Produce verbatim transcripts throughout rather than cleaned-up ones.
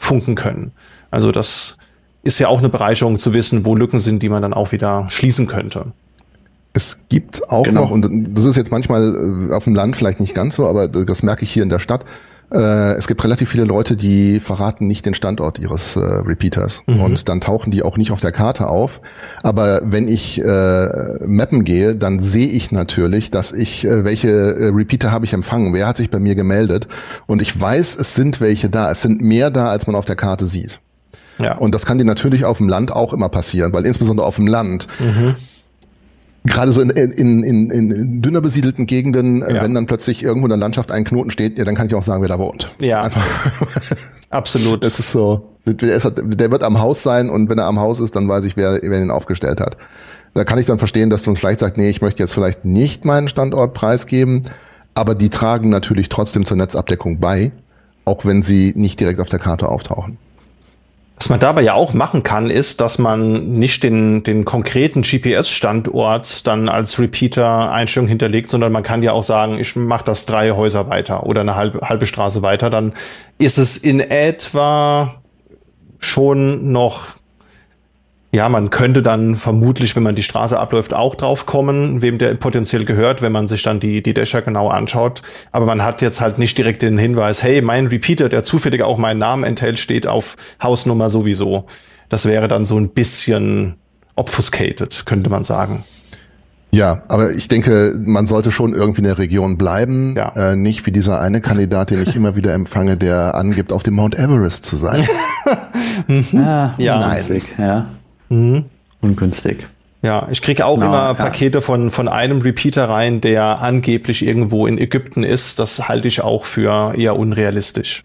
funken können. Also das ist ja auch eine Bereicherung zu wissen, wo Lücken sind, die man dann auch wieder schließen könnte. Es gibt auch genau. noch, und das ist jetzt manchmal auf dem Land vielleicht nicht ganz so, aber das merke ich hier in der Stadt, äh, es gibt relativ viele Leute, die verraten nicht den Standort ihres äh, Repeaters. Mhm. Und dann tauchen die auch nicht auf der Karte auf. Aber wenn ich äh, mappen gehe, dann sehe ich natürlich, dass ich, äh, welche äh, Repeater habe ich empfangen, wer hat sich bei mir gemeldet. Und ich weiß, es sind welche da. Es sind mehr da, als man auf der Karte sieht. Ja. Und das kann dir natürlich auf dem Land auch immer passieren, weil insbesondere auf dem Land, mhm. gerade so in, in, in, in dünner besiedelten Gegenden, ja. wenn dann plötzlich irgendwo in der Landschaft ein Knoten steht, ja, dann kann ich auch sagen, wer da wohnt. Ja, einfach. Absolut. Das ist so, der wird am Haus sein und wenn er am Haus ist, dann weiß ich, wer, wer ihn aufgestellt hat. Da kann ich dann verstehen, dass du uns vielleicht sagst, nee, ich möchte jetzt vielleicht nicht meinen Standort preisgeben, aber die tragen natürlich trotzdem zur Netzabdeckung bei, auch wenn sie nicht direkt auf der Karte auftauchen. Was man dabei ja auch machen kann, ist, dass man nicht den, den konkreten G P S-Standort dann als Repeater-Einstellung hinterlegt, sondern man kann ja auch sagen, ich mache das drei Häuser weiter oder eine halbe, halbe Straße weiter. Dann ist es in etwa schon noch, ja, man könnte dann vermutlich, wenn man die Straße abläuft, auch drauf kommen, wem der potenziell gehört, wenn man sich dann die, die Dächer genau anschaut. Aber man hat jetzt halt nicht direkt den Hinweis, hey, mein Repeater, der zufällig auch meinen Namen enthält, steht auf Hausnummer sowieso. Das wäre dann so ein bisschen obfuscated, könnte man sagen. Ja, aber ich denke, man sollte schon irgendwie in der Region bleiben. Ja. Äh, nicht wie dieser eine Kandidat, den ich immer wieder empfange, der angibt, auf dem Mount Everest zu sein. ja, ja, nein. Ja. Mhm. Ungünstig. Ja, ich kriege auch genau, immer Pakete ja. von von einem Repeater rein, der angeblich irgendwo in Ägypten ist. Das halte ich auch für eher unrealistisch.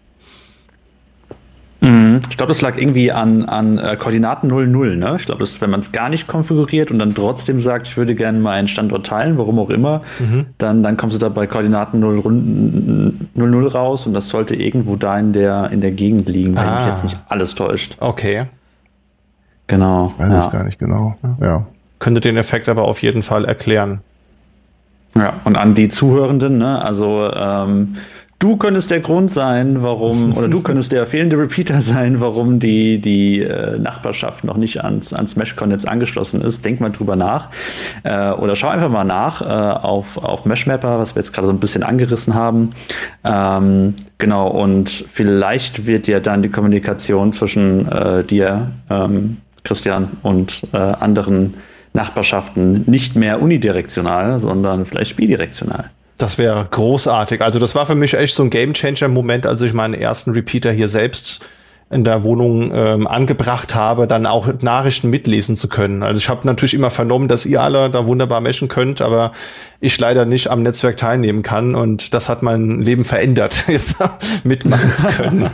Mhm. Ich glaube, das lag irgendwie an an äh, Koordinaten null null, ne? Ich glaube, das ist, wenn man es gar nicht konfiguriert und dann trotzdem sagt, ich würde gerne meinen Standort teilen, warum auch immer, mhm. dann dann kommst du da bei Koordinaten null null raus und das sollte irgendwo da in der in der Gegend liegen, wenn ah. mich jetzt nicht alles täuscht. Okay. Genau. Ich weiß ja. es gar nicht genau. Ja. Könnte den Effekt aber auf jeden Fall erklären. Ja, und an die Zuhörenden, ne, also ähm, du könntest der Grund sein, warum, oder du könntest der fehlende Repeater sein, warum die die äh, Nachbarschaft noch nicht ans, ans Meshcon-Netz angeschlossen ist. Denk mal drüber nach. Äh, oder schau einfach mal nach äh, auf, auf Meshmapper, was wir jetzt gerade so ein bisschen angerissen haben. Ähm, genau, und vielleicht wird ja dann die Kommunikation zwischen äh, dir, ähm, Christian, und äh, anderen Nachbarschaften nicht mehr unidirektional, sondern vielleicht bidirektional. Das wäre großartig. Also das war für mich echt so ein Game-Changer-Moment, als ich meinen ersten Repeater hier selbst in der Wohnung ähm, angebracht habe, dann auch Nachrichten mitlesen zu können. Also ich habe natürlich immer vernommen, dass ihr alle da wunderbar meshen könnt, aber ich leider nicht am Netzwerk teilnehmen kann und das hat mein Leben verändert, jetzt mitmachen zu können.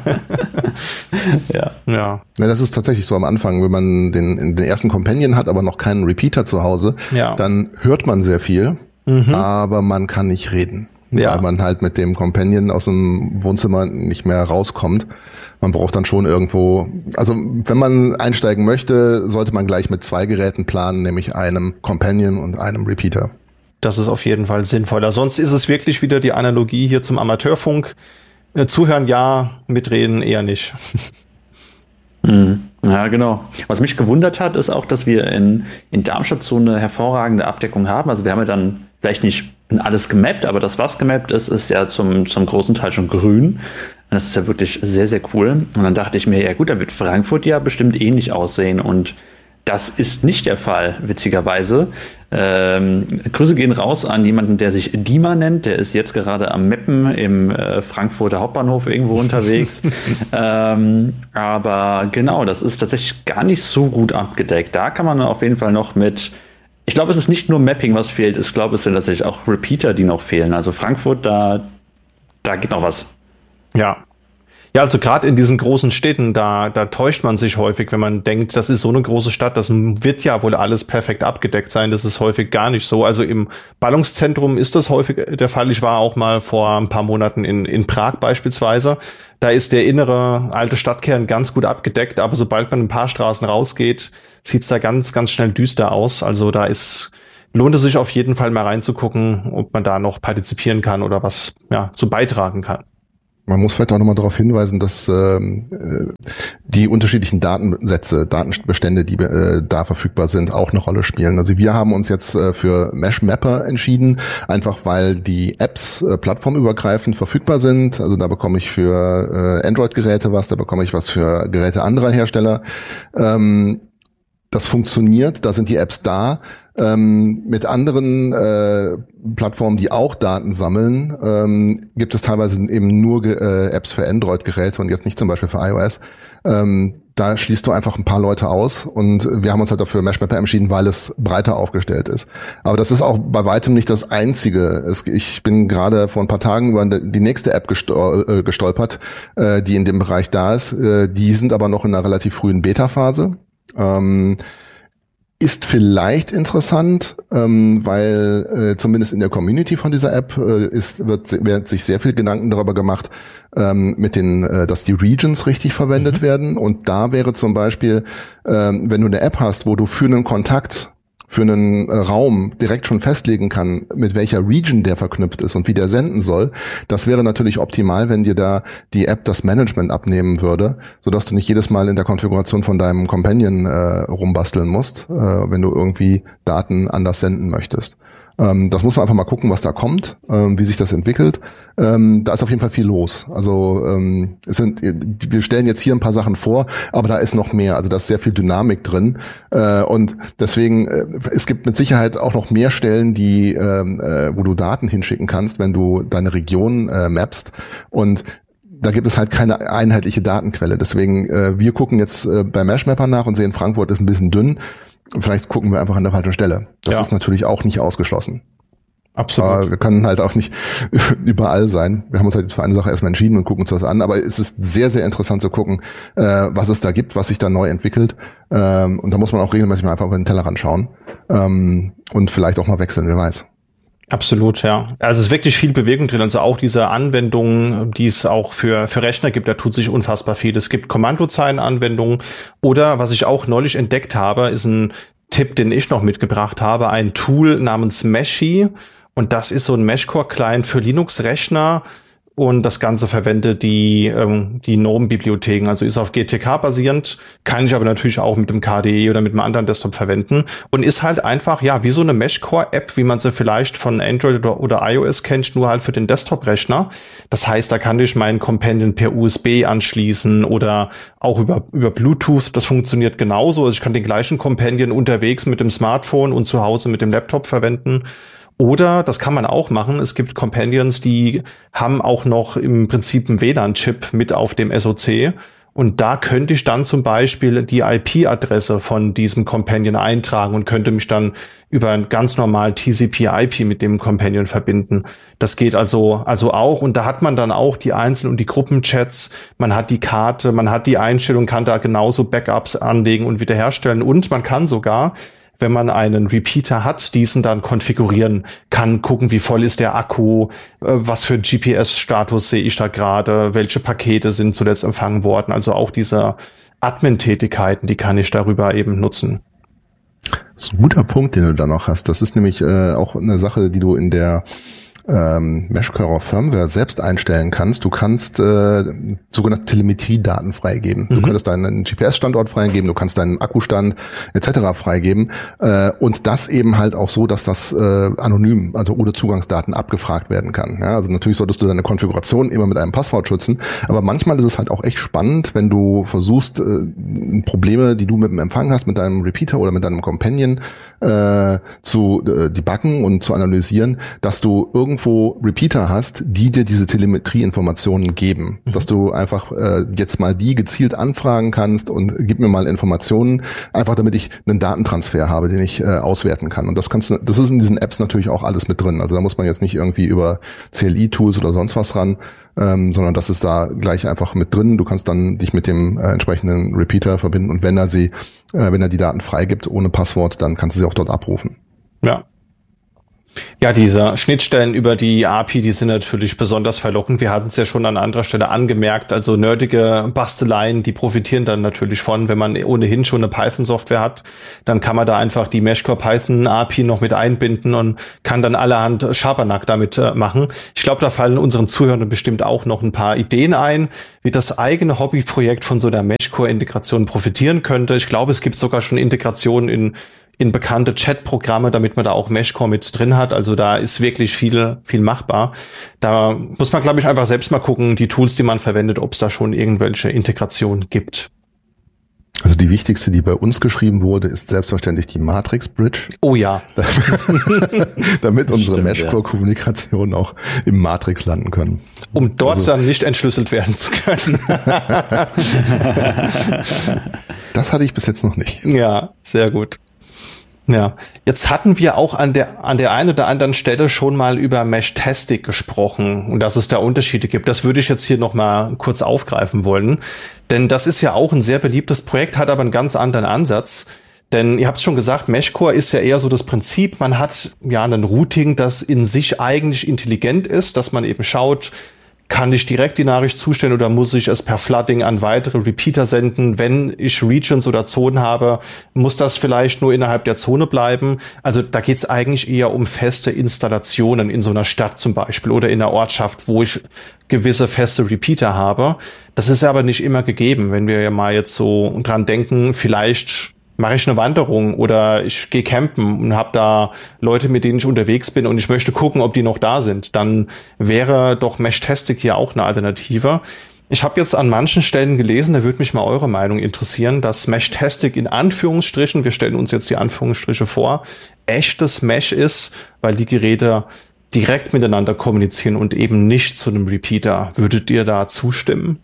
ja. ja. Ja, das ist tatsächlich so am Anfang, wenn man den, den ersten Companion hat, aber noch keinen Repeater zu Hause, ja. dann hört man sehr viel, mhm. aber man kann nicht reden. Ja. Weil man halt mit dem Companion aus dem Wohnzimmer nicht mehr rauskommt. Man braucht dann schon irgendwo, also wenn man einsteigen möchte, sollte man gleich mit zwei Geräten planen, nämlich einem Companion und einem Repeater. Das ist auf jeden Fall sinnvoller. Sonst ist es wirklich wieder die Analogie hier zum Amateurfunk. Zuhören ja, mitreden eher nicht. Mhm. Ja, genau. Was mich gewundert hat, ist auch, dass wir in, in Darmstadt so eine hervorragende Abdeckung haben. Also wir haben ja dann vielleicht nicht alles gemappt, aber das, was gemappt ist, ist ja zum, zum großen Teil schon grün. Das ist ja wirklich sehr, sehr cool. Und dann dachte ich mir, ja gut, da wird Frankfurt ja bestimmt ähnlich aussehen. Und das ist nicht der Fall, witzigerweise. Ähm, Grüße gehen raus an jemanden, der sich Dima nennt. Der ist jetzt gerade am Mappen im äh, Frankfurter Hauptbahnhof irgendwo unterwegs. ähm, aber genau, das ist tatsächlich gar nicht so gut abgedeckt. Da kann man auf jeden Fall noch mit... Ich glaube, es ist nicht nur Mapping, was fehlt. Ich glaube, es sind tatsächlich auch Repeater, die noch fehlen. Also Frankfurt, da, da geht noch was. Ja. Ja, also gerade in diesen großen Städten, da, da täuscht man sich häufig, wenn man denkt, das ist so eine große Stadt, das wird ja wohl alles perfekt abgedeckt sein. Das ist häufig gar nicht so. Also im Ballungszentrum ist das häufig der Fall. Ich war auch mal vor ein paar Monaten in, in Prag beispielsweise. Da ist der innere alte Stadtkern ganz gut abgedeckt, aber sobald man ein paar Straßen rausgeht, sieht's da ganz, ganz schnell düster aus. Also da ist, lohnt es sich auf jeden Fall mal reinzugucken, ob man da noch partizipieren kann oder was, ja, zu beitragen kann. Man muss vielleicht auch nochmal darauf hinweisen, dass ähm, die unterschiedlichen Datensätze, Datenbestände, die äh, da verfügbar sind, auch eine Rolle spielen. Also wir haben uns jetzt äh, für Mesh Mapper entschieden, einfach weil die Apps äh, plattformübergreifend verfügbar sind. Also da bekomme ich für äh, Android-Geräte was, da bekomme ich was für Geräte anderer Hersteller. Ähm, das funktioniert, da sind die Apps da. Ähm, mit anderen äh, Plattformen, die auch Daten sammeln, ähm, gibt es teilweise eben nur äh, Apps für Android-Geräte und jetzt nicht zum Beispiel für iOS. Ähm, da schließt du einfach ein paar Leute aus und wir haben uns halt dafür Mesh Mapper entschieden, weil es breiter aufgestellt ist. Aber das ist auch bei weitem nicht das Einzige. Es, ich bin gerade vor ein paar Tagen über die nächste App gestol- äh, gestolpert, äh, die in dem Bereich da ist. Äh, die sind aber noch in einer relativ frühen Beta-Phase. Ähm, Ist vielleicht interessant, ähm, weil äh, zumindest in der Community von dieser App äh, ist, wird, wird sich sehr viel Gedanken darüber gemacht, ähm, mit den, äh, dass die Regions richtig verwendet mhm. werden. Und da wäre zum Beispiel, ähm, wenn du eine App hast, wo du für einen Kontakt, für einen äh, Raum direkt schon festlegen kann, mit welcher Region der verknüpft ist und wie der senden soll, das wäre natürlich optimal, wenn dir da die App das Management abnehmen würde, sodass du nicht jedes Mal in der Konfiguration von deinem Companion äh, rumbasteln musst, äh, wenn du irgendwie Daten anders senden möchtest. Ähm, das muss man einfach mal gucken, was da kommt, ähm, wie sich das entwickelt. Ähm, da ist auf jeden Fall viel los. Also ähm, es sind, wir stellen jetzt hier ein paar Sachen vor, aber da ist noch mehr. Also da ist sehr viel Dynamik drin. Äh, und deswegen, äh, es gibt mit Sicherheit auch noch mehr Stellen, die, äh, wo du Daten hinschicken kannst, wenn du deine Region äh, mappst. Und da gibt es halt keine einheitliche Datenquelle. Deswegen, äh, wir gucken jetzt äh, bei Mesh Mapper nach und sehen, Frankfurt ist ein bisschen dünn. Vielleicht gucken wir einfach an der falschen Stelle. Das ja. ist natürlich auch nicht ausgeschlossen. Absolut. Aber wir können halt auch nicht überall sein. Wir haben uns halt jetzt für eine Sache erstmal entschieden und gucken uns das an. Aber es ist sehr, sehr interessant zu gucken, äh, was es da gibt, was sich da neu entwickelt. Ähm, und da muss man auch regelmäßig mal einfach über den Tellerrand schauen. Ähm, und vielleicht auch mal wechseln, wer weiß. Absolut, ja. Also es ist wirklich viel Bewegung drin. Also auch diese Anwendungen, die es auch für für Rechner gibt, da tut sich unfassbar viel. Es gibt Kommandozeilenanwendungen oder was ich auch neulich entdeckt habe, ist ein Tipp, den ich noch mitgebracht habe, ein Tool namens Meshy. Und das ist so ein Meshcore-Client für Linux-Rechner. Und das Ganze verwendet die ähm, die GNOME-Bibliotheken, also ist auf G T K basierend, kann ich aber natürlich auch mit dem K D E oder mit einem anderen Desktop verwenden und ist halt einfach, ja, wie so eine Meshcore-App, wie man sie vielleicht von Android oder, oder iOS kennt, nur halt für den Desktop-Rechner. Das heißt, da kann ich meinen Companion per U S B anschließen oder auch über über Bluetooth, das funktioniert genauso. Also ich kann den gleichen Companion unterwegs mit dem Smartphone und zu Hause mit dem Laptop verwenden. Oder, das kann man auch machen, es gibt Companions, die haben auch noch im Prinzip einen W L A N-Chip mit auf dem S O C. Und da könnte ich dann zum Beispiel die I P-Adresse von diesem Companion eintragen und könnte mich dann über ein ganz normal T C P I P mit dem Companion verbinden. Das geht also also auch. Und da hat man dann auch die Einzel- und die Gruppenchats. Man hat die Karte, man hat die Einstellung, kann da genauso Backups anlegen und wiederherstellen. Und man kann sogar, wenn man einen Repeater hat, diesen dann konfigurieren kann, gucken, wie voll ist der Akku, was für G P S-Status sehe ich da gerade, welche Pakete sind zuletzt empfangen worden. Also auch diese Admin-Tätigkeiten, die kann ich darüber eben nutzen. Das ist ein guter Punkt, den du da noch hast. Das ist nämlich äh, auch eine Sache, die du in der ähm, Meshcore Firmware selbst einstellen kannst. Du kannst äh, sogenannte Telemetriedaten freigeben. Mhm. Du könntest deinen G P S-Standort freigeben, du kannst deinen Akkustand et cetera freigeben äh, und das eben halt auch so, dass das äh, anonym, also ohne Zugangsdaten abgefragt werden kann. Ja, also natürlich solltest du deine Konfiguration immer mit einem Passwort schützen, aber manchmal ist es halt auch echt spannend, wenn du versuchst, äh, Probleme, die du mit dem Empfang hast, mit deinem Repeater oder mit deinem Companion äh, zu äh, debuggen und zu analysieren, dass du irgendwo Repeater hast, die dir diese Telemetrie-Informationen geben. Mhm. Dass du einfach äh, jetzt mal die gezielt anfragen kannst und gib mir mal Informationen, einfach damit ich einen Datentransfer habe, den ich äh, auswerten kann. Und das kannst du, das ist in diesen Apps natürlich auch alles mit drin. Also da muss man jetzt nicht irgendwie über C L I-Tools oder sonst was ran, ähm, sondern das ist da gleich einfach mit drin. Du kannst dann dich mit dem äh, entsprechenden Repeater verbinden und wenn er sie, äh, wenn er die Daten freigibt ohne Passwort, dann kannst du sie auch dort abrufen. Ja. Ja, diese Schnittstellen über die A P I, die sind natürlich besonders verlockend. Wir hatten es ja schon an anderer Stelle angemerkt. Also nerdige Basteleien, die profitieren dann natürlich von, wenn man ohnehin schon eine Python-Software hat. Dann kann man da einfach die Meshcore Python A P I noch mit einbinden und kann dann allerhand Schabernack damit äh, machen. Ich glaube, da fallen unseren Zuhörern bestimmt auch noch ein paar Ideen ein, wie das eigene Hobbyprojekt von so einer Meshcore-Integration profitieren könnte. Ich glaube, es gibt sogar schon Integrationen in in bekannte Chat-Programme, damit man da auch Meshcore mit drin hat. Also da ist wirklich viel, viel machbar. Da muss man, glaube ich, einfach selbst mal gucken, die Tools, die man verwendet, ob es da schon irgendwelche Integrationen gibt. Also die wichtigste, die bei uns geschrieben wurde, ist selbstverständlich die Matrix Bridge. Oh ja. Damit unsere Meshcore-Kommunikation auch im Matrix landen können. Um dort also, dann nicht entschlüsselt werden zu können. Das hatte ich bis jetzt noch nicht. Ja, sehr gut. Ja, jetzt hatten wir auch an der an der einen oder anderen Stelle schon mal über Meshtastic gesprochen und dass es da Unterschiede gibt. Das würde ich jetzt hier noch mal kurz aufgreifen wollen, denn das ist ja auch ein sehr beliebtes Projekt, hat aber einen ganz anderen Ansatz. Denn ihr habt es schon gesagt, Meshcore ist ja eher so das Prinzip, man hat ja ein Routing, das in sich eigentlich intelligent ist, dass man eben schaut, kann ich direkt die Nachricht zustellen oder muss ich es per Flooding an weitere Repeater senden? Wenn ich Regions oder Zonen habe, muss das vielleicht nur innerhalb der Zone bleiben? Also da geht es eigentlich eher um feste Installationen in so einer Stadt zum Beispiel oder in einer Ortschaft, wo ich gewisse feste Repeater habe. Das ist aber nicht immer gegeben. Wenn wir ja mal jetzt so dran denken, vielleicht mache ich eine Wanderung oder ich gehe campen und habe da Leute, mit denen ich unterwegs bin und ich möchte gucken, ob die noch da sind, dann wäre doch Meshtastic hier auch eine Alternative. Ich habe jetzt an manchen Stellen gelesen, da würde mich mal eure Meinung interessieren, dass Meshtastic in Anführungsstrichen, wir stellen uns jetzt die Anführungsstriche vor, echtes Mesh ist, weil die Geräte direkt miteinander kommunizieren und eben nicht zu einem Repeater. Würdet ihr da zustimmen?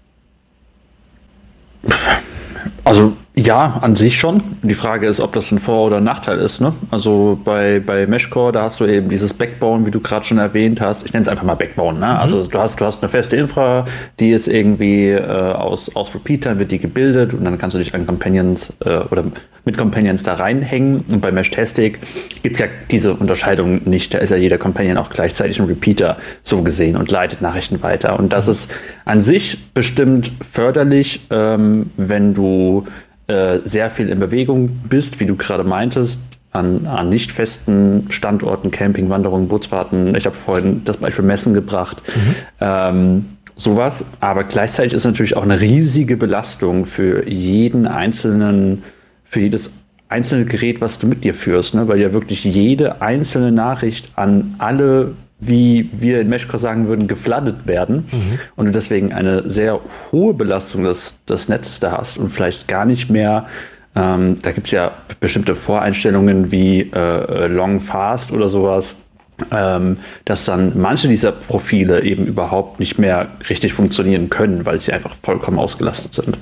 Also ja, an sich schon. Die Frage ist, ob das ein Vor- oder ein Nachteil ist. Ne? Also bei, bei Meshcore, da hast du eben dieses Backbone, wie du gerade schon erwähnt hast. Ich nenne es einfach mal Backbone. Ne? Mhm. Also du hast, du hast eine feste Infra, die ist irgendwie äh, aus, aus Repeatern, wird die gebildet und dann kannst du dich an Companions äh, oder mit Companions da reinhängen. Und bei Meshtastic gibt's ja diese Unterscheidung nicht. Da ist ja jeder Companion auch gleichzeitig ein Repeater so gesehen und leitet Nachrichten weiter. Und das ist an sich bestimmt förderlich, ähm, wenn du äh, sehr viel in Bewegung bist, wie du gerade meintest, an, an nicht festen Standorten, Camping, Wanderungen, Bootsfahrten. Ich habe vorhin das Beispiel Messen gebracht. Mhm. Ähm, sowas. Aber gleichzeitig ist natürlich auch eine riesige Belastung für jeden einzelnen für jedes einzelne Gerät, was du mit dir führst, ne? Weil ja wirklich jede einzelne Nachricht an alle, wie wir in Meshcore sagen würden, gefladdet werden mhm. und du deswegen eine sehr hohe Belastung des, des Netzes da hast und vielleicht gar nicht mehr, ähm, da gibt es ja bestimmte Voreinstellungen wie äh, Long Fast oder sowas, ähm, dass dann manche dieser Profile eben überhaupt nicht mehr richtig funktionieren können, weil sie einfach vollkommen ausgelastet sind.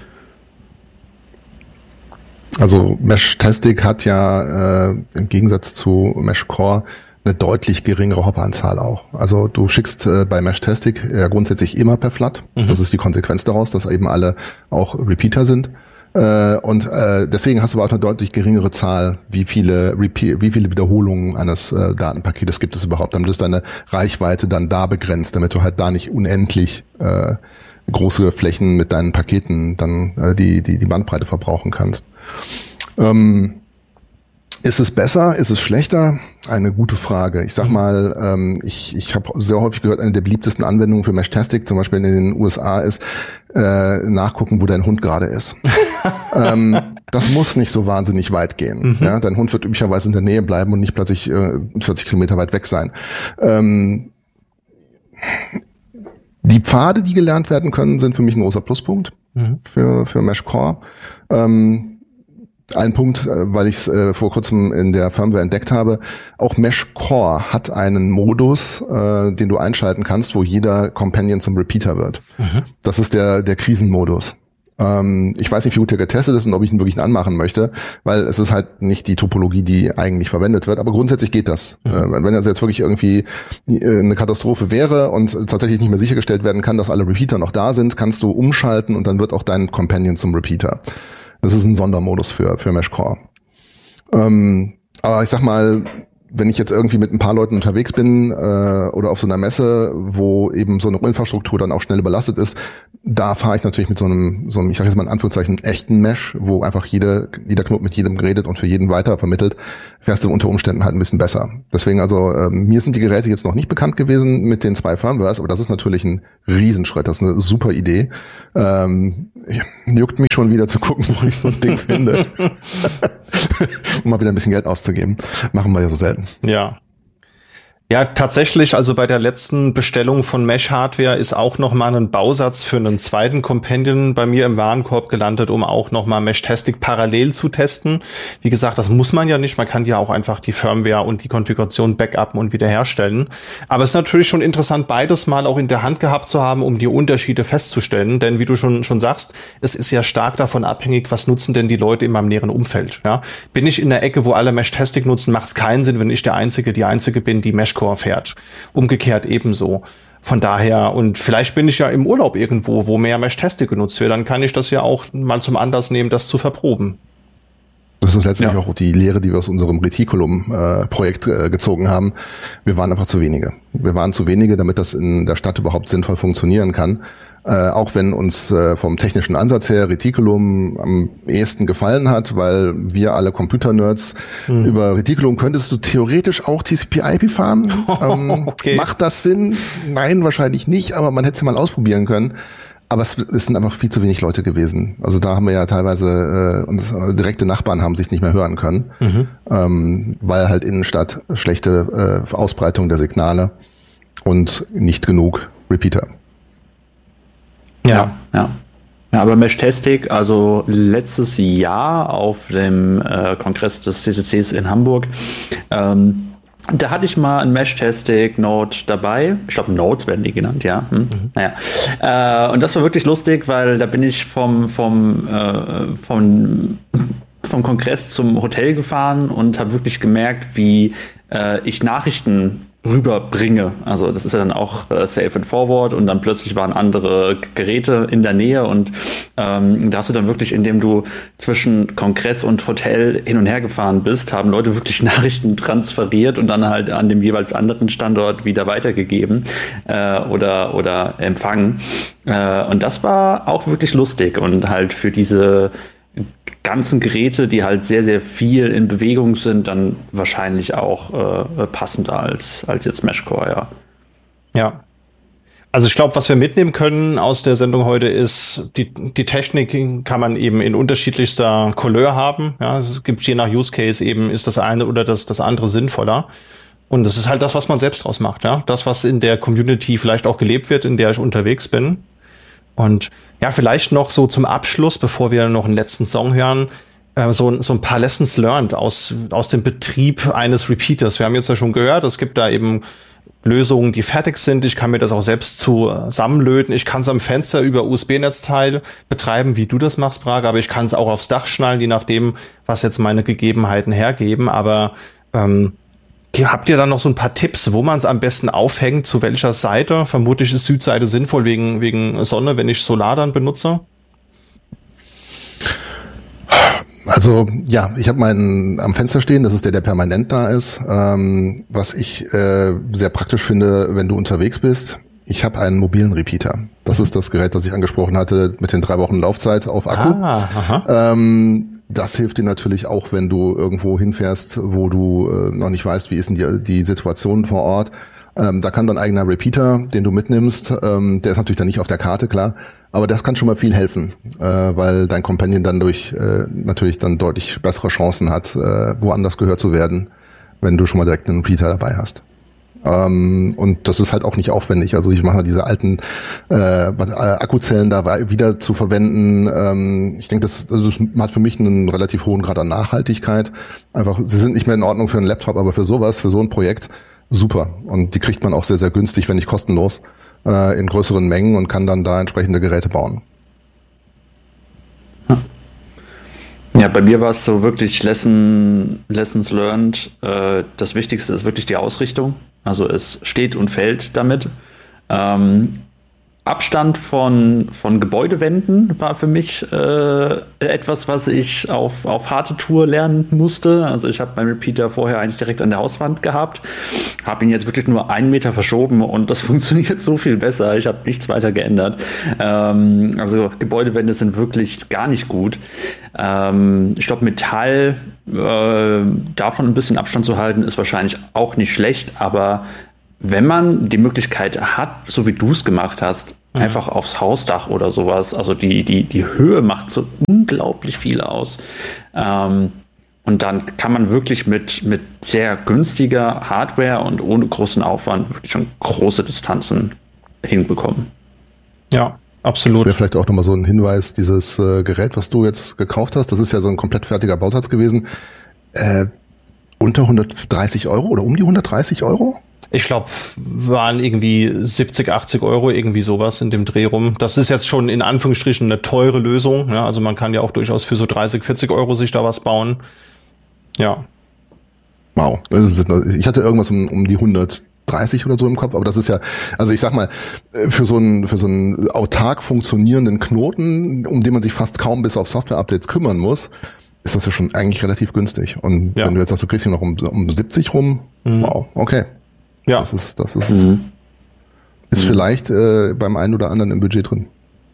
Also Meshtastic hat ja äh, im Gegensatz zu Meshcore eine deutlich geringere Hop-Anzahl auch. Also du schickst äh, bei Meshtastic ja grundsätzlich immer per Flood. Mhm. Das ist die Konsequenz daraus, dass eben alle auch Repeater sind. Äh, und äh, deswegen hast du aber auch eine deutlich geringere Zahl, wie viele Repeat, wie viele Wiederholungen eines äh, Datenpaketes gibt es überhaupt. Damit ist deine Reichweite dann da begrenzt, damit du halt da nicht unendlich äh, große Flächen mit deinen Paketen dann äh, die die die Bandbreite verbrauchen kannst. Ähm, ist es besser? Ist es schlechter? Eine gute Frage. Ich sag mal, ähm, ich ich habe sehr häufig gehört, eine der beliebtesten Anwendungen für Meshtastic, zum Beispiel in den U S A, ist äh, nachgucken, wo dein Hund gerade ist. ähm, das muss nicht so wahnsinnig weit gehen. Mhm. Ja, dein Hund wird üblicherweise in der Nähe bleiben und nicht plötzlich äh, vierzig Kilometer weit weg sein. Ähm, Die Pfade, die gelernt werden können, sind für mich ein großer Pluspunkt mhm. für für Meshcore. Ähm, ein Punkt, weil ich es äh, vor kurzem in der Firmware entdeckt habe, auch Meshcore hat einen Modus, äh, den du einschalten kannst, wo jeder Companion zum Repeater wird. Mhm. Das ist der der Krisenmodus. Ähm, ich weiß nicht, wie gut der getestet ist und ob ich ihn wirklich anmachen möchte, weil es ist halt nicht die Topologie, die eigentlich verwendet wird, aber grundsätzlich geht das. Mhm. Äh, wenn das jetzt wirklich irgendwie äh, eine Katastrophe wäre und tatsächlich nicht mehr sichergestellt werden kann, dass alle Repeater noch da sind, kannst du umschalten und dann wird auch dein Companion zum Repeater. Das ist ein Sondermodus für für Meshcore. Ähm, aber ich sag mal, wenn ich jetzt irgendwie mit ein paar Leuten unterwegs bin äh, oder auf so einer Messe, wo eben so eine Infrastruktur dann auch schnell überlastet ist, da fahre ich natürlich mit so einem, so einem, ich sage jetzt mal in Anführungszeichen, echten Mesh, wo einfach jede, jeder Knoten mit jedem redet und für jeden weiter vermittelt, fährst du unter Umständen halt ein bisschen besser. Deswegen also, äh, mir sind die Geräte jetzt noch nicht bekannt gewesen mit den zwei Firmwares, aber das ist natürlich ein Riesenschritt, das ist eine super Idee. Ähm, juckt mich schon wieder zu gucken, wo ich so ein Ding finde. Um mal wieder ein bisschen Geld auszugeben. Machen wir ja so selten. Ja. Ja, tatsächlich, also bei der letzten Bestellung von Mesh-Hardware ist auch noch mal ein Bausatz für einen zweiten Companion bei mir im Warenkorb gelandet, um auch noch mal Mesh-Tastic parallel zu testen. Wie gesagt, das muss man ja nicht. Man kann ja auch einfach die Firmware und die Konfiguration backuppen und wiederherstellen. Aber es ist natürlich schon interessant, beides mal auch in der Hand gehabt zu haben, um die Unterschiede festzustellen. Denn wie du schon schon sagst, es ist ja stark davon abhängig, was nutzen denn die Leute in meinem näheren Umfeld. Ja? Bin ich in der Ecke, wo alle Mesh-Tastic nutzen, macht es keinen Sinn, wenn ich der Einzige, die Einzige bin, die Mesh fährt. Umgekehrt ebenso. Von daher, und vielleicht bin ich ja im Urlaub irgendwo, wo mehr Mesh-Tastic genutzt wird, dann kann ich das ja auch mal zum Anlass nehmen, das zu verproben. Das ist letztendlich ja auch die Lehre, die wir aus unserem Reticulum-Projekt äh, äh, gezogen haben. Wir waren einfach zu wenige. Wir waren zu wenige, damit das in der Stadt überhaupt sinnvoll funktionieren kann. Äh, auch wenn uns äh, vom technischen Ansatz her Reticulum am ehesten gefallen hat, weil wir alle Computer-Nerds hm. über Reticulum könntest du theoretisch auch T C P I P fahren. ähm, okay. Macht das Sinn? Nein, wahrscheinlich nicht, aber man hätte es ja mal ausprobieren können. Aber es, es sind einfach viel zu wenig Leute gewesen. Also da haben wir ja teilweise, äh, uns direkte Nachbarn haben sich nicht mehr hören können, mhm. ähm, weil halt Innenstadt schlechte äh, Ausbreitung der Signale und nicht genug Repeater. Ja, ja. Ja, aber Mesh-Tastic, also letztes Jahr auf dem äh, Kongress des C C Cs in Hamburg, ähm, da hatte ich mal ein Mesh-Tastic-Node dabei. Ich glaube, Nodes werden die genannt, ja. Hm? Mhm. Naja. Äh, und das war wirklich lustig, weil da bin ich vom, vom, äh, vom, vom Kongress zum Hotel gefahren und habe wirklich gemerkt, wie äh, ich Nachrichten rüberbringe. Also das ist ja dann auch äh, Safe and Forward und dann plötzlich waren andere Geräte in der Nähe und ähm, da hast du dann wirklich, indem du zwischen Kongress und Hotel hin und her gefahren bist, haben Leute wirklich Nachrichten transferiert und dann halt an dem jeweils anderen Standort wieder weitergegeben äh, oder oder empfangen. Äh, und das war auch wirklich lustig und halt für diese ganzen Geräte, die halt sehr, sehr viel in Bewegung sind, dann wahrscheinlich auch äh, passender als, als jetzt Meshcore, ja. Ja. Also ich glaube, was wir mitnehmen können aus der Sendung heute ist, die, die Technik kann man eben in unterschiedlichster Couleur haben. Ja, es gibt je nach Use Case eben, ist das eine oder das, das andere sinnvoller. Und das ist halt das, was man selbst draus macht, ja. Das, was in der Community vielleicht auch gelebt wird, in der ich unterwegs bin. Und ja, vielleicht noch so zum Abschluss, bevor wir noch einen letzten Song hören, äh, so, so ein paar Lessons learned aus, aus dem Betrieb eines Repeaters. Wir haben jetzt ja schon gehört, es gibt da eben Lösungen, die fertig sind. Ich kann mir das auch selbst zusammenlöten. Ich kann es am Fenster über U S B-Netzteil betreiben, wie du das machst, Braga, aber ich kann es auch aufs Dach schnallen, je nachdem, was jetzt meine Gegebenheiten hergeben. Aber ähm, habt ihr dann noch so ein paar Tipps, wo man es am besten aufhängt, zu welcher Seite? Vermutlich ist Südseite sinnvoll wegen, wegen Sonne, wenn ich Solar dann benutze. Also ja, ich habe meinen am Fenster stehen, das ist der, der permanent da ist. Ähm, was ich äh, sehr praktisch finde, wenn du unterwegs bist, ich habe einen mobilen Repeater. Das ist das Gerät, das ich angesprochen hatte, mit den drei Wochen Laufzeit auf Akku. Ah, aha. Ähm, das hilft dir natürlich auch, wenn du irgendwo hinfährst, wo du äh, noch nicht weißt, wie ist denn die, die Situation vor Ort. Ähm, da kann dann eigener Repeater, den du mitnimmst, ähm, der ist natürlich dann nicht auf der Karte, klar, aber das kann schon mal viel helfen, äh, weil dein Companion dann durch äh, natürlich dann deutlich bessere Chancen hat, äh, woanders gehört zu werden, wenn du schon mal direkt einen Repeater dabei hast. Ähm, und das ist halt auch nicht aufwendig. Also ich mache diese alten äh, Akkuzellen da wieder zu verwenden. Ähm, ich denke, das, also das hat für mich einen relativ hohen Grad an Nachhaltigkeit. Einfach, sie sind nicht mehr in Ordnung für einen Laptop, aber für sowas, für so ein Projekt super. Und die kriegt man auch sehr, sehr günstig, wenn nicht kostenlos, äh, in größeren Mengen und kann dann da entsprechende Geräte bauen. Ja, bei mir war es so wirklich Lesson, Lessons learned. Äh, das Wichtigste ist wirklich die Ausrichtung. Also es steht und fällt damit. Ähm, Abstand von, von Gebäudewänden war für mich äh, etwas, was ich auf, auf harte Tour lernen musste. Also ich habe meinen Repeater vorher eigentlich direkt an der Hauswand gehabt, habe ihn jetzt wirklich nur einen Meter verschoben und das funktioniert so viel besser. Ich habe nichts weiter geändert. Ähm, also Gebäudewände sind wirklich gar nicht gut. Ähm, ich glaube, Metall, äh, davon ein bisschen Abstand zu halten, ist wahrscheinlich auch nicht schlecht, aber wenn man die Möglichkeit hat, so wie du es gemacht hast, mhm. einfach aufs Hausdach oder sowas, also die, die, die Höhe macht so unglaublich viel aus. Ähm, und dann kann man wirklich mit, mit sehr günstiger Hardware und ohne großen Aufwand wirklich schon große Distanzen hinbekommen. Ja, absolut. Das wäre vielleicht auch nochmal so ein Hinweis, dieses äh, Gerät, was du jetzt gekauft hast, das ist ja so ein komplett fertiger Bausatz gewesen, äh, unter hundertdreißig Euro oder um die hundertdreißig Euro? Ich glaube, waren irgendwie siebzig, achtzig Euro, irgendwie sowas in dem Dreh rum. Das ist jetzt schon in Anführungsstrichen eine teure Lösung. Ja, also man kann ja auch durchaus für so dreißig, vierzig Euro sich da was bauen. Ja. Wow. Ich hatte irgendwas um, um die hundertdreißig oder so im Kopf, aber das ist ja, also ich sag mal, für so einen, für so einen autark funktionierenden Knoten, um den man sich fast kaum bis auf Software-Updates kümmern muss, ist das ja schon eigentlich relativ günstig. Und ja. wenn du jetzt sagst, du kriegst ihn noch um, um siebzig rum, mhm. wow, okay. Ja. Das ist, das ist, mhm. ist mhm. vielleicht äh, beim einen oder anderen im Budget drin.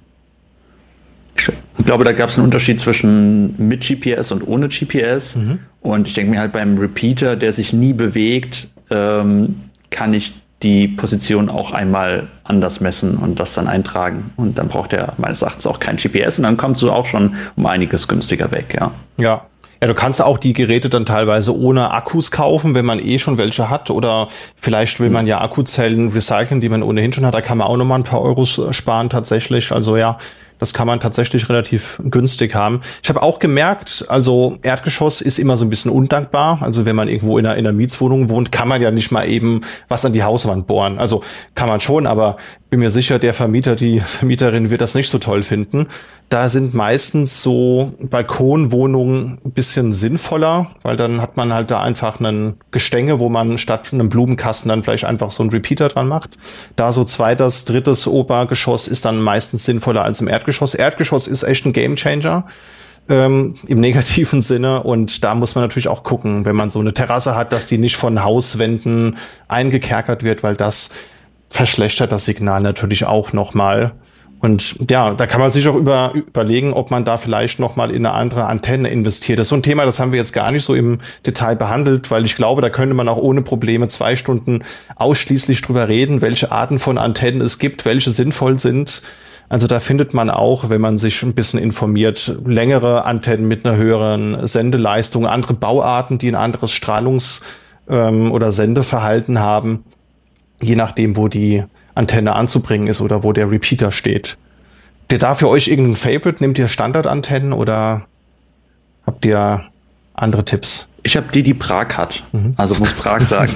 Ich glaube, da gab es einen Unterschied zwischen mit G P S und ohne G P S. Mhm. Und ich denke mir halt beim Repeater, der sich nie bewegt, ähm, kann ich die Position auch einmal anders messen und das dann eintragen. Und dann braucht er meines Erachtens auch kein G P S und dann kommt so auch schon um einiges günstiger weg, ja. Ja. Ja, du kannst auch die Geräte dann teilweise ohne Akkus kaufen, wenn man eh schon welche hat. Oder vielleicht will man ja Akkuzellen recyceln, die man ohnehin schon hat. Da kann man auch nochmal ein paar Euros sparen tatsächlich. Also ja, das kann man tatsächlich relativ günstig haben. Ich habe auch gemerkt, also Erdgeschoss ist immer so ein bisschen undankbar. Also wenn man irgendwo in einer, in einer Mietswohnung wohnt, kann man ja nicht mal eben was an die Hauswand bohren. Also kann man schon, aber bin mir sicher, der Vermieter, die Vermieterin wird das nicht so toll finden. Da sind meistens so Balkonwohnungen ein bisschen sinnvoller, weil dann hat man halt da einfach einen Gestänge, wo man statt einem Blumenkasten dann vielleicht einfach so einen Repeater dran macht. Da so zweites, drittes Obergeschoss ist dann meistens sinnvoller als im Erdgeschoss. Erdgeschoss ist echt ein Gamechanger ähm, im negativen Sinne und da muss man natürlich auch gucken, wenn man so eine Terrasse hat, dass die nicht von Hauswänden eingekerkert wird, weil das verschlechtert das Signal natürlich auch nochmal. Und ja, da kann man sich auch über, überlegen, ob man da vielleicht nochmal in eine andere Antenne investiert. Das ist so ein Thema, das haben wir jetzt gar nicht so im Detail behandelt, weil ich glaube, da könnte man auch ohne Probleme zwei Stunden ausschließlich drüber reden, welche Arten von Antennen es gibt, welche sinnvoll sind. Also da findet man auch, wenn man sich ein bisschen informiert, längere Antennen mit einer höheren Sendeleistung, andere Bauarten, die ein anderes Strahlungs- ähm, oder Sendeverhalten haben, je nachdem, wo die Antenne anzubringen ist oder wo der Repeater steht. Der da für euch irgendein Favorite? Nehmt ihr Standardantennen oder habt ihr andere Tipps? Ich habe die, die Prag hat. Mhm. Also muss Prag sagen.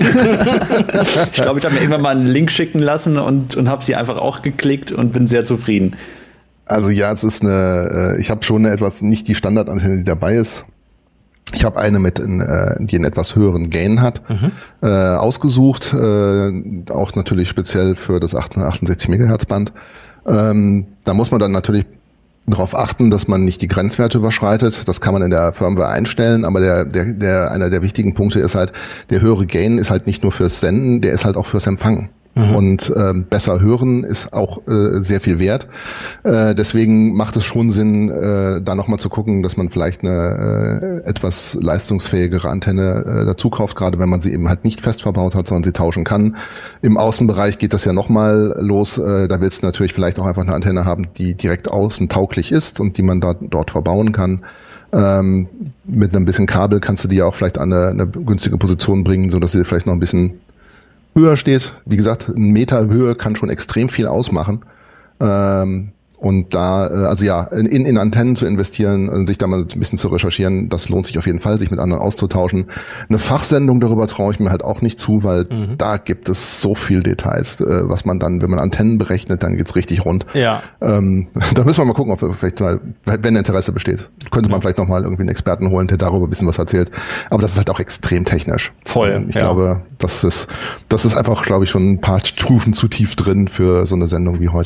Ich glaube, ich habe mir irgendwann mal einen Link schicken lassen und, und habe sie einfach auch geklickt und bin sehr zufrieden. Also ja, es ist eine, ich habe schon eine etwas, nicht die Standardantenne, die dabei ist. Ich habe eine mit, in, äh, die einen etwas höheren Gain hat, mhm. äh, ausgesucht, äh, auch natürlich speziell für das achtundsechzig Megahertz Band. Ähm, da muss man dann natürlich darauf achten, dass man nicht die Grenzwerte überschreitet. Das kann man in der Firmware einstellen, aber der, der, der, einer der wichtigen Punkte ist halt, der höhere Gain ist halt nicht nur fürs Senden, der ist halt auch fürs Empfangen. Mhm. Und ähm, besser hören ist auch äh, sehr viel wert. Äh, deswegen macht es schon Sinn, äh, da nochmal zu gucken, dass man vielleicht eine äh, etwas leistungsfähigere Antenne äh, dazu kauft, gerade wenn man sie eben halt nicht fest verbaut hat, sondern sie tauschen kann. Im Außenbereich geht das ja nochmal los. Äh, da willst du natürlich vielleicht auch einfach eine Antenne haben, die direkt außen tauglich ist und die man da dort verbauen kann. Ähm, mit einem bisschen Kabel kannst du die ja auch vielleicht an eine, eine günstige Position bringen, so dass sie vielleicht noch ein bisschen höher steht. Wie gesagt, ein Meter Höhe kann schon extrem viel ausmachen. Ähm, und da, also ja, in, in Antennen zu investieren und sich da mal ein bisschen zu recherchieren, das lohnt sich auf jeden Fall, sich mit anderen auszutauschen. Eine Fachsendung darüber traue ich mir halt auch nicht zu, weil mhm. da gibt es so viel Details, was man dann, wenn man Antennen berechnet, dann geht's richtig rund. Ja. Ähm, da müssen wir mal gucken, ob wir vielleicht mal, wenn Interesse besteht, könnte man ja. vielleicht nochmal irgendwie einen Experten holen, der darüber ein bisschen was erzählt. Aber das ist halt auch extrem technisch. Voll. Ich ja. glaube, das ist, das ist einfach, glaube ich, schon ein paar Stufen zu tief drin für so eine Sendung wie heute.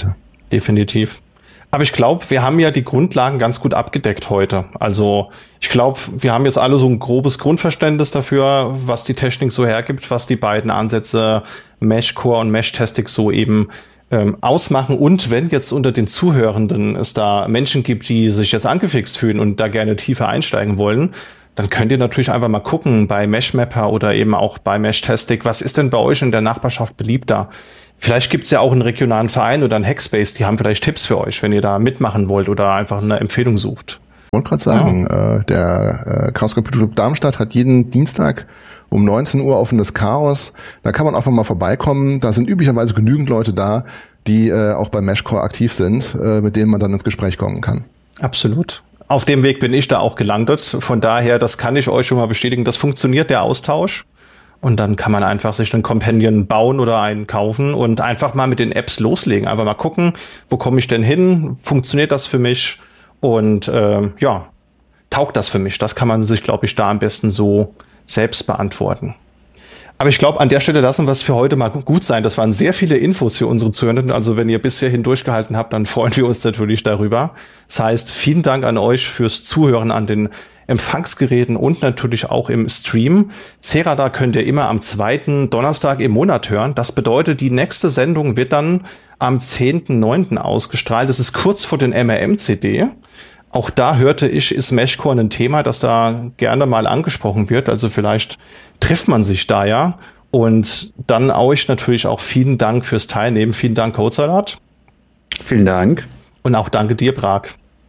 Definitiv. Aber ich glaube, wir haben ja die Grundlagen ganz gut abgedeckt heute. Also ich glaube, wir haben jetzt alle so ein grobes Grundverständnis dafür, was die Technik so hergibt, was die beiden Ansätze Meshcore und Meshtestic so eben ähm, ausmachen. Und wenn jetzt unter den Zuhörenden es da Menschen gibt, die sich jetzt angefixt fühlen und da gerne tiefer einsteigen wollen, dann könnt ihr natürlich einfach mal gucken bei Meshmapper oder eben auch bei Meshtestic, was ist denn bei euch in der Nachbarschaft beliebter? Vielleicht gibt's ja auch einen regionalen Verein oder einen Hackspace, die haben vielleicht Tipps für euch, wenn ihr da mitmachen wollt oder einfach eine Empfehlung sucht. Ich wollte gerade sagen, ja. äh, der äh, Chaos Computer Club Darmstadt hat jeden Dienstag um neunzehn Uhr offenes Chaos. Da kann man einfach mal vorbeikommen. Da sind üblicherweise genügend Leute da, die äh, auch bei Meshcore aktiv sind, äh, mit denen man dann ins Gespräch kommen kann. Absolut. Auf dem Weg bin ich da auch gelandet. Von daher, das kann ich euch schon mal bestätigen, das funktioniert, der Austausch. Und dann kann man einfach sich einen Companion bauen oder einen kaufen und einfach mal mit den Apps loslegen. Einfach mal gucken, wo komme ich denn hin? Funktioniert das für mich? Und äh, ja, taugt das für mich? Das kann man sich, glaube ich, da am besten so selbst beantworten. Aber ich glaube, an der Stelle lassen wir es für heute mal gut sein. Das waren sehr viele Infos für unsere Zuhörenden. Also wenn ihr bis hierhin durchgehalten habt, dann freuen wir uns natürlich darüber. Das heißt, vielen Dank an euch fürs Zuhören an den Empfangsgeräten und natürlich auch im Stream. Zerada könnt ihr immer am zweiten Donnerstag im Monat hören. Das bedeutet, die nächste Sendung wird dann am zehnten neunten ausgestrahlt. Das ist kurz vor den M R M-C D. Auch da hörte ich, ist Meshcore ein Thema, das da gerne mal angesprochen wird. Also vielleicht trifft man sich da ja. Und dann euch natürlich auch vielen Dank fürs Teilnehmen. Vielen Dank, Codesalat. Vielen Dank. Und auch danke dir, Prag.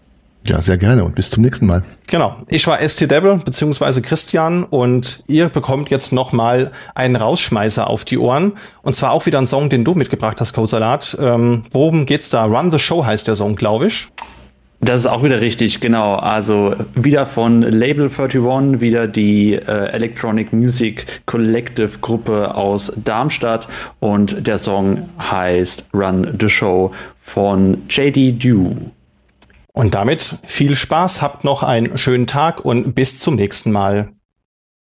Ja, sehr gerne und bis zum nächsten Mal. Genau. Ich war S T Devil beziehungsweise Christian und ihr bekommt jetzt noch mal einen Rausschmeißer auf die Ohren. Und zwar auch wieder ein Song, den du mitgebracht hast, Codesalat. Ähm, worum geht's da? Run the Show heißt der Song, glaube ich. Das ist auch wieder richtig, genau. Also wieder von Label einundvierzig, wieder die äh, Electronic Music Collective Gruppe aus Darmstadt und der Song heißt Run the Show von J D Dew. Und damit viel Spaß, habt noch einen schönen Tag und bis zum nächsten Mal.